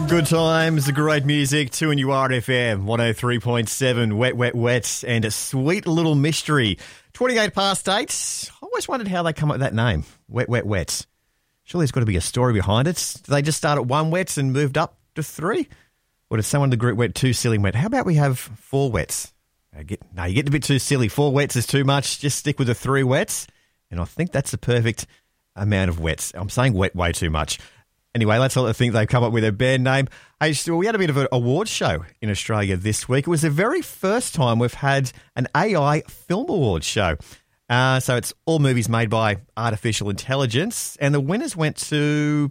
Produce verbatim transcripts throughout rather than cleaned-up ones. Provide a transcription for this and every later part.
Good times, great music, two and you are F M, one oh three point seven, Wet, Wet, Wet, and a sweet little mystery. twenty-eight past eight. I always wondered how they come up with that name, Wet, Wet, Wet. Surely there's got to be a story behind it. Did they just start at one wets and moved up to three? Or did someone in the group went too silly and went, how about we have four wets? I get, no, you get a bit too silly. Four wets is too much. Just stick with the three wets. And I think that's the perfect amount of wets. I'm saying wet way too much. Anyway, that's all I think they've come up with a band name. Hey, Stu, we had a bit of an awards show in Australia this week. It was the very first time we've had an A I film awards show. Uh, so it's all movies made by artificial intelligence. And the winners went to,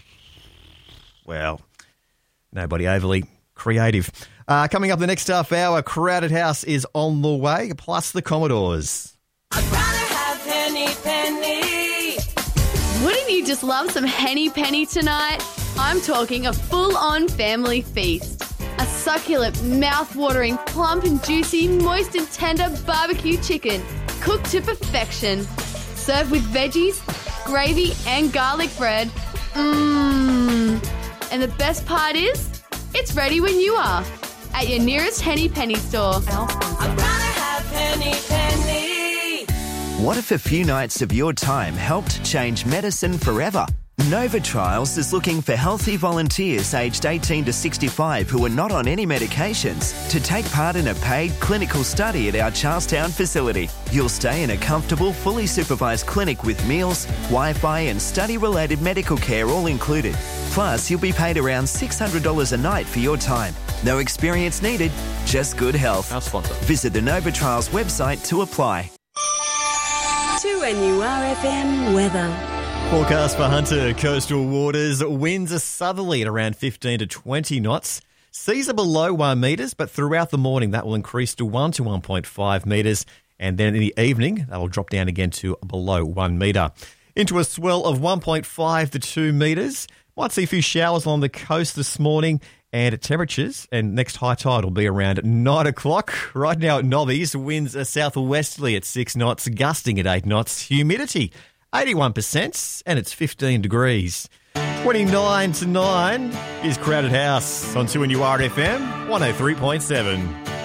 well, nobody overly creative. Uh, coming up the next half hour, Crowded House is on the way, plus the Commodores. I'd rather have Henny Penny. Wouldn't you just love some Henny Penny tonight? I'm talking a full-on family feast. A succulent, mouth-watering, plump and juicy, moist and tender barbecue chicken, cooked to perfection. Served with veggies, gravy and garlic bread. Mmm. And the best part is, it's ready when you are. At your nearest Henny Penny store. I'd rather have Henny Penny. What if a few nights of your time helped change medicine forever? Nova Trials is looking for healthy volunteers aged eighteen to sixty-five who are not on any medications to take part in a paid clinical study at our Charlestown facility. You'll stay in a comfortable, fully supervised clinic with meals, Wi-Fi and study-related medical care all included. Plus, you'll be paid around six hundred dollars a night for your time. No experience needed, just good health. Our sponsor. Visit the Nova Trials website to apply. two N U R F M weather. Forecast for Hunter coastal waters. Winds are southerly at around fifteen to twenty knots. Seas are below one metres, but throughout the morning that will increase to one to one point five metres. And then in the evening, that will drop down again to below one metre. Into a swell of one point five to two metres. Might see a few showers along the coast this morning. And at temperatures, and next high tide will be around nine o'clock. Right now at Nobbies, winds are southwesterly at six knots, gusting at eight knots. Humidity, eighty-one percent, and it's fifteen degrees. twenty-nine to nine is Crowded House on two N U R F M, one oh three point seven.